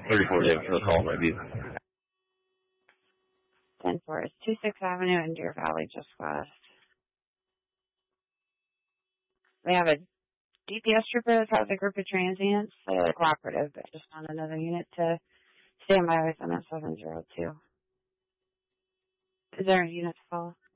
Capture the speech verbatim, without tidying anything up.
thirty-four David for the call, maybe. ten four is two sixth Avenue in Deer Valley, just west. We have a D P S trooper that has a group of transients. They're cooperative, but just on another unit to stand by with them at seven zero two. Is there a unit to follow?